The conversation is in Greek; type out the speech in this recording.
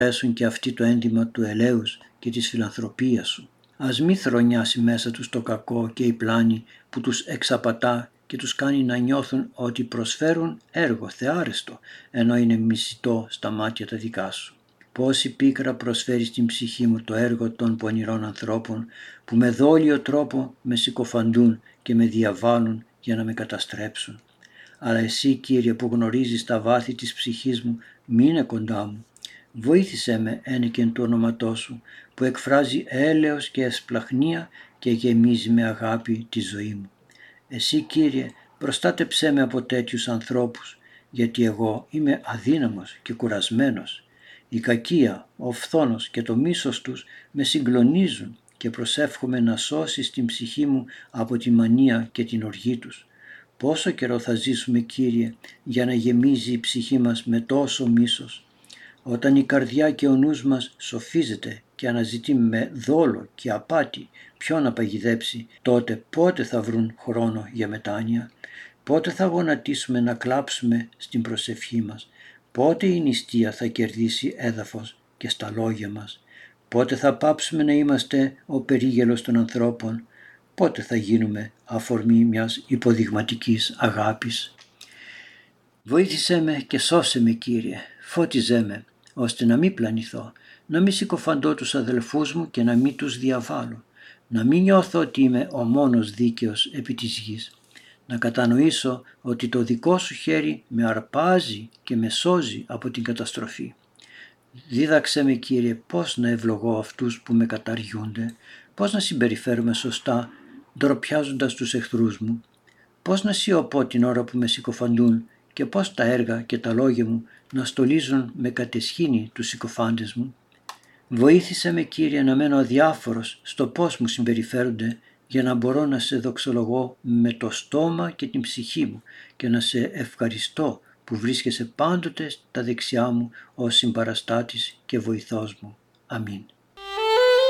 έσουν και αυτοί το ένδυμα του ελέους και της φιλανθρωπίας σου. Ας μη θρονιάσει μέσα τους το κακό και η πλάνη που τους εξαπατά και τους κάνει να νιώθουν ότι προσφέρουν έργο θεάρεστο, ενώ είναι μισητό στα μάτια τα δικά σου. Πόση πίκρα προσφέρει στην ψυχή μου το έργο των πονηρών ανθρώπων που με δόλιο τρόπο με συκοφαντούν και με διαβάλλουν για να με καταστρέψουν. Αλλά εσύ, Κύριε, που γνωρίζεις τα βάθη της ψυχής μου, μείνε κοντά μου. Βοήθησέ με ένεκεν του ονόματός σου, που εκφράζει έλεος και εσπλαχνία και γεμίζει με αγάπη τη ζωή μου. Εσύ, Κύριε, προστάτεψέ με από τέτοιους ανθρώπους, γιατί εγώ είμαι αδύναμος και κουρασμένος. Η κακία, ο φθόνος και το μίσος τους με συγκλονίζουν και προσεύχομαι να σώσεις την ψυχή μου από τη μανία και την οργή τους. Πόσο καιρό θα ζήσουμε, Κύριε, για να γεμίζει η ψυχή μας με τόσο μίσος? Όταν η καρδιά και ο νους μας σοφίζεται και αναζητεί με δόλο και απάτη ποιον να παγιδέψει, τότε πότε θα βρουν χρόνο για μετάνοια? Πότε θα γονατίσουμε να κλάψουμε στην προσευχή μας? Πότε η νηστεία θα κερδίσει έδαφος και στα λόγια μας? Πότε θα πάψουμε να είμαστε ο περίγελος των ανθρώπων? Πότε θα γίνουμε αφορμή μιας υποδειγματικής αγάπης? Βοήθησέ με και σώσε με, Κύριε, φώτιζέ με, ώστε να μην πλανηθώ, να μην συκοφαντώ τους αδελφούς μου και να μην τους διαβάλω, να μην νιώθω ότι είμαι ο μόνος δίκαιος επί της γης, να κατανοήσω ότι το δικό σου χέρι με αρπάζει και με σώζει από την καταστροφή. Δίδαξέ με, Κύριε, πώς να ευλογώ αυτούς που με καταργούνται, πώς να συμπεριφέρομαι σωστά, ντροπιάζοντας τους εχθρούς μου, πώς να σιωπώ την ώρα που με συκοφαντούν και πώς τα έργα και τα λόγια μου να στολίζουν με κατεσχήνη τους συκοφάντες μου. Βοήθησε με, Κύριε, να μένω αδιάφορος στο πώς μου συμπεριφέρονται, για να μπορώ να σε δοξολογώ με το στόμα και την ψυχή μου και να σε ευχαριστώ που βρίσκεσαι πάντοτε στα δεξιά μου ως συμπαραστάτης και βοηθός μου. Αμήν.